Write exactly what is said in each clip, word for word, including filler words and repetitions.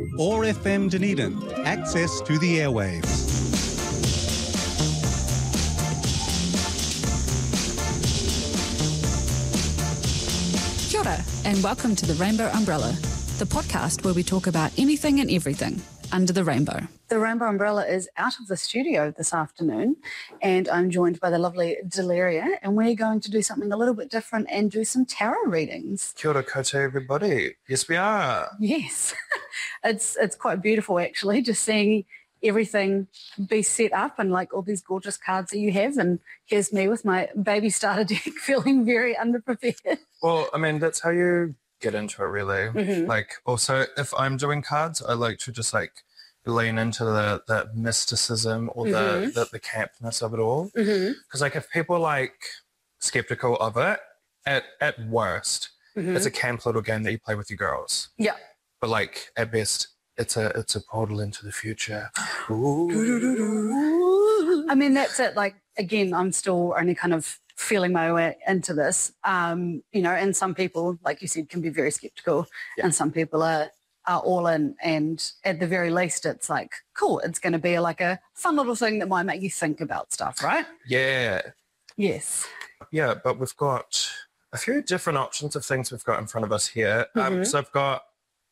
or F M Dunedin, access to the airwaves. Kia ora, and welcome to the Rainbow Umbrella, the podcast where we talk about anything and everything under the rainbow. The Rainbow Umbrella is out of the studio this afternoon, and I'm joined by the lovely Delaria, and we're going to do something a little bit different and do some tarot readings. Kia ora koutou, everybody. Yes, we are. Yes. it's it's quite beautiful, actually, just seeing everything be set up and like all these gorgeous cards that you have, and here's me with my baby starter deck feeling very underprepared. Well, I mean, that's how you get into it, really. Mm-hmm. Like, also, if I'm doing cards, I like to just like lean into the, the mysticism or the, mm-hmm. the, the campness of it all. Because mm-hmm. like if people are like skeptical of it, at, at worst, mm-hmm. it's a camp little game that you play with your girls. Yeah. But like at best, it's a it's a portal into the future. Ooh. I mean, that's it. Like, again, I'm still only kind of feeling my way into this, um, you know, and some people, like you said, can be very skeptical, yeah. and some people are, are all in, and at the very least it's like, cool, it's going to be like a fun little thing that might make you think about stuff, right? Yeah. Yes. Yeah, but we've got a few different options of things we've got in front of us here. Mm-hmm. Um, so I've got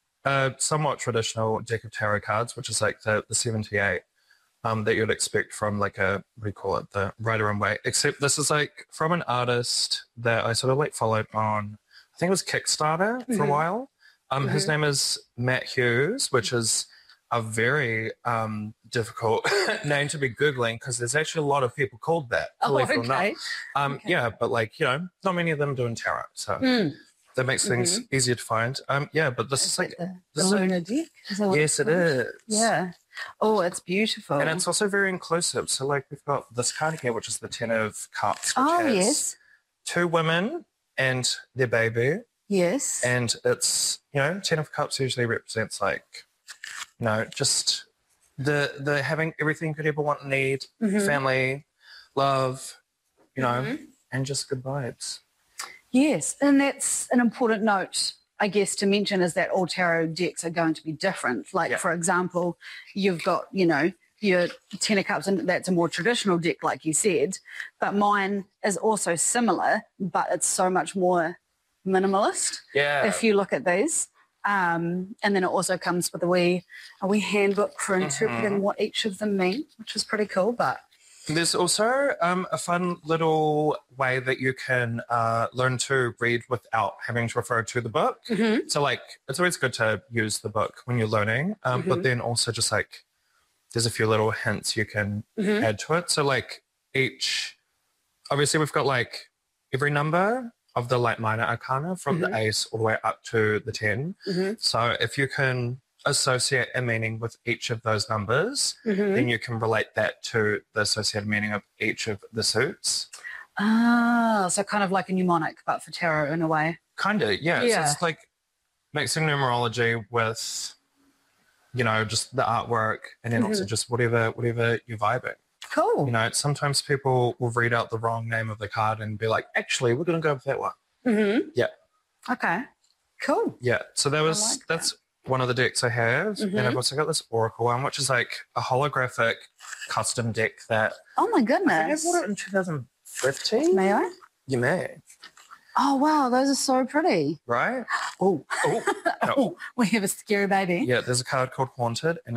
a somewhat traditional deck of tarot cards, which is like the, the seventy-eight. Um, that you'd expect from like a, what do you call it, the Rider and Waite, except this is like from an artist that I sort of like followed on, I think it was Kickstarter for mm-hmm. a while. Um, mm-hmm. His name is Matt Hughes, which is a very um, difficult name to be Googling because there's actually a lot of people called that, believe oh, it or okay. not. Um, okay. Yeah, but like, you know, not many of them doing tarot, so mm. that makes things mm-hmm. easier to find. Um, yeah, but this is is like... The, this the is Lunar a, deck? Is that what yes, it is. Yeah. Oh, it's beautiful. And it's also very inclusive. So, like, we've got this card here, which is the Ten of Cups, which oh, has yes. two women and their baby. Yes. And it's, you know, Ten of Cups usually represents, like, you know, just the the having everything you could ever want and need, mm-hmm. family, love, you know, mm-hmm. and just good vibes. Yes, and that's an important note, I guess, to mention, is that all tarot decks are going to be different. Like, yeah. for example, you've got, you know, your Ten of Cups, and that's a more traditional deck, like you said, but mine is also similar, but it's so much more minimalist. Yeah. If you look at these. Um, and then it also comes with a wee, a wee handbook for interpreting mm-hmm. what each of them mean, which is pretty cool, but... There's also um, a fun little way that you can uh, learn to read without having to refer to the book. Mm-hmm. So, like, it's always good to use the book when you're learning, um, mm-hmm. but then also just, like, there's a few little hints you can mm-hmm. add to it. So, like, each... Obviously, we've got, like, every number of the, like, minor arcana from mm-hmm. the ace all the way up to the ten. Mm-hmm. So, if you can associate a meaning with each of those numbers, mm-hmm. then you can relate that to the associated meaning of each of the suits. Ah, so kind of like a mnemonic, but for tarot in a way. Kind of, yeah. yeah. So it's like mixing numerology with, you know, just the artwork, and then mm-hmm. also just whatever whatever you're vibing. Cool. You know, sometimes people will read out the wrong name of the card and be like, actually, we're going to go with that one. Mm-hmm. Yeah. Okay. Cool. Yeah. So that was like that's that. one of the decks I have. Mm-hmm. And I've also got this Oracle one, which is like a holographic custom deck that... Oh, my goodness. I think I bought it in two thousand fifteen. May I? You may. Oh, wow. Those are so pretty. Right? Oh. Oh. oh, we have a scary baby. Yeah, there's a card called Haunted, and